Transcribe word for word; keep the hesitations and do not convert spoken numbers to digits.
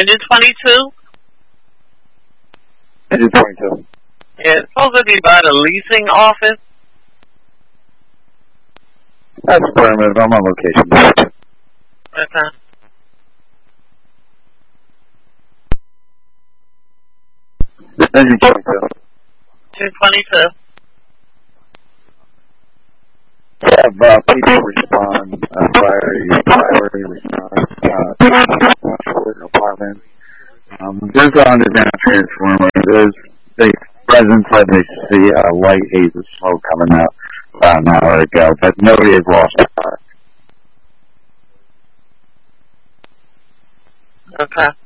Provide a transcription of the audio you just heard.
Engine twenty-two? Engine twenty-two. Yeah, it's supposed to be by the leasing office. That's affirmative. I'm on location. Okay. Engine twenty-two. two twenty-two. Have uh, people respond, uh, priority, priority response, uh, for an apartment. Um, there's an underground transformer. There's, they, residents said they see a light haze of smoke coming out about an hour ago, but nobody has lost power. Okay.